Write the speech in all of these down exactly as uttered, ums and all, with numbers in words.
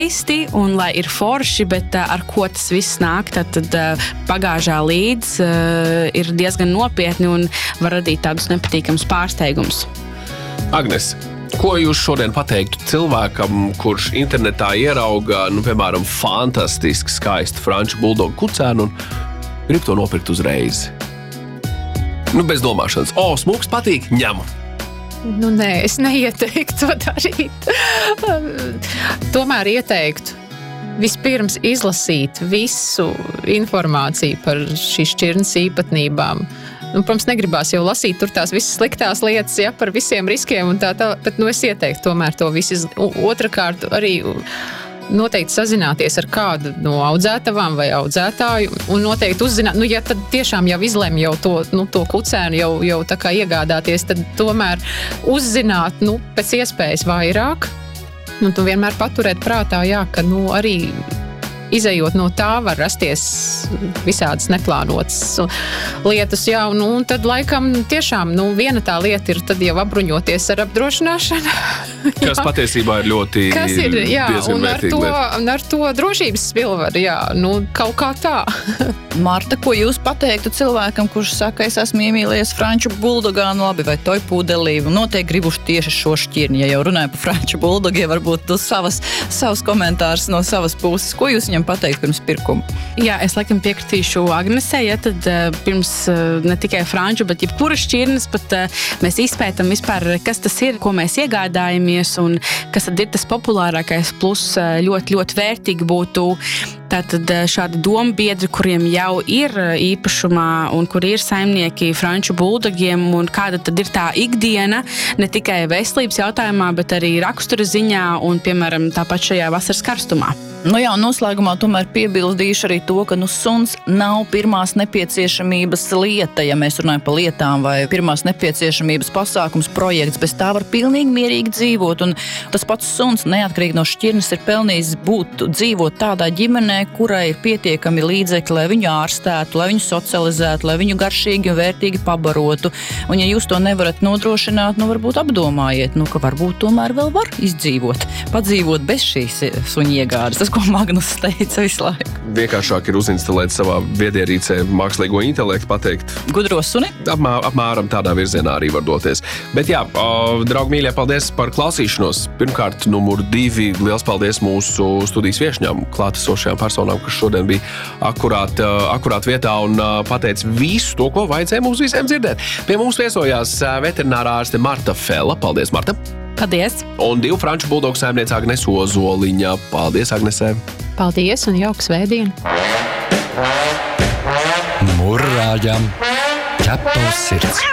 skaisti un lai ir forši, bet uh, ar ko tas viss nāk, tad, tad uh, pagāžā līdz uh, ir diezgan nopietni un var radīt tādus nepatīkamus pārsteigumus. Agnes, ko jūs šodien pateiktu cilvēkam, kurš internetā ierauga, nu, piemēram, fantastiski skaistu franču buldogu kucēnu un grib to nopirkt uzreiz? Nu, bez domāšanas. O, smūgs patīk, ņemu. Nu, nē, es neieteiktu to darīt. Tomēr ieteiktu vispirms izlasīt visu informāciju par šīs šķirnes īpatnībām. Nu, protams, negribās jau lasīt tur tās visas sliktās lietas, ja, par visiem riskiem un tā tā, bet nu, es ieteiktu tomēr to visu. Otrakārt arī noteikti sazināties ar kādu no audzētavām vai audzētāju un noteikti uzzināt, nu, ja tad tiešām jau izlem jau to, nu, to kucēnu jau, jau tā kā iegādāties, tad tomēr uzzināt, nu, pēc iespējas vairāk. Nu, tu vienmēr paturēt prātā, jā, ka, nu, arī izejot no tā var rasties visādas neplānotas lietas, jā, un, un tad laikam tiešām, nu, viena tā lieta ir tad jau apbruņoties ar apdrošināšanu. Kas patiesībā ir ļoti Kas ir, jā, un ar to, lieta. ar to drošības spilvaru, jā, nu, kaut kā tā. Marta, ko jūs pateiktu cilvēkam, kurš saka, es esmu iemīlējies franču buldogānu, labi, vai toju pudelī, un noteikti gribuši tieši šo šķirni, ja jau runāju par franču buldogiem, varbūt tu savas, savas komentārus no savas puses. Ko jūs viņam pateikt pirms pirkuma? Jā, es laikam piekritīšu Agnesē, ja tad uh, pirms uh, ne tikai franču, bet jebkura šķirnes, bet uh, mēs izpētam vispār, kas tas ir, ko mēs iegādājamies un kas tad ir tas populārākais, plus uh, ļoti, ļoti vērtīgi būtu tātad šādi dombiedri, kuriem jau ir īpašumā un kuri ir saimnieki franču buldogiem un kāda tad ir tā ikdiena, ne tikai veselības jautājumā, bet arī rakstura ziņā un, piemēram, tāpat šajā vasaras karstumā. Nu jā, noslēgumā tomēr piebildīšu arī to, ka nu, suns nav pirmās nepieciešamības lieta, ja mēs runājam par lietām vai pirmās nepieciešamības pasākums, projekts, bez tā var pilnīgi mierīgi dzīvot. Un tas pats suns, neatkarīgi no šķirnes, ir pelnījis būt dzīvot tādā ģimenē, kurai ir pietiekami līdzekļi, lai viņu ārstētu, lai viņu socializētu, lai viņu garšīgi un vērtīgi pabarotu. Un ja jūs to nevarat nodrošināt, nu varbūt apdomājiet, nu ka varbūt tomēr vēl var izdzīvot, padzīvot bez šīs suņa iegādes. Tas, ko Magnus teica visu laiku. Vienkāršāk ir uzinstalēt savā viedierīcē mākslīgo intelektu, pateikt. Gudro suni? Apmā, apmēram tādā virzienā arī var doties. Bet jā, draugi mīļie, paldies par klausīšanos. Pirmkārt, numur divi, liels paldies mūsu studijas viešņām, klātesošajām personām, kas šodien bija akurāt, akurāt vietā un pateica visu to, ko vajadzēja mums visiem dzirdēt. Pie mums viesojās veterinārā ārste Marta Fela. Paldies, Marta! Paldies! Un divu franču buldogu saimniece Agnes Ozoliņa. Paldies, Agnesē! Paldies un jauku svētdienu! Murrājam! Ķepa uz sirds!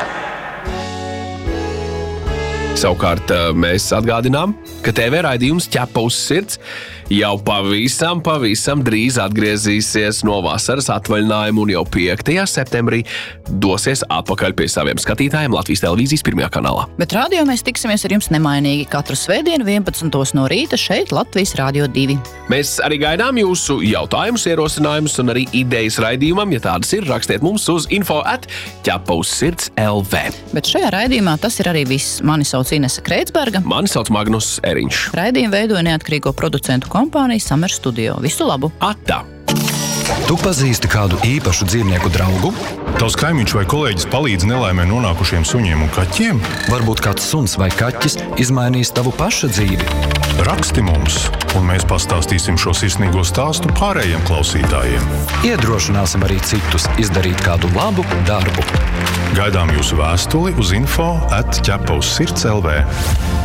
Savukārt mēs atgādinām, ka T V raidījums Ķepa uz sirds jau pavisam, pavisam drīz atgriezīsies no vasaras atvaļinājuma un jau piektajā septembrī dosies atpakaļ pie saviem skatītājiem Latvijas televīzijas pirmajā kanālā. Bet radio mēs tiksimies ar jums nemainīgi katru svētdienu vienpadsmitos no rīta šeit Latvijas Rādio divi. Mēs arī gaidām jūsu jautājumus, ierosinājumus un arī idejas raidījumam, ja tādas ir, rakstiet mums uz info at ķepa uz sirds L V. Bet šajā raidījumā tas ir arī viss. Mani sauc Inese Kreitsberga. Mani sauc Magnus Eriņš. Raidījumu veidoja neatkarīgo producentu kompānija Summer Studio. Visu labu! Atā! Tu pazīsti kādu īpašu dzīvnieku draugu? Tavs kaimiņš vai kolēģis palīdz nelaimē nonākušiem suņiem un kaķiem? Varbūt kāds suns vai kaķis izmainīs tavu paša dzīvi? Raksti mums, un mēs pastāstīsim šo sirsnīgo stāstu pārējiem klausītājiem. Iedrošināsim arī citus izdarīt kādu labu darbu. Gaidām jūsu vēstuli uz info at ķepa uz sirds L V.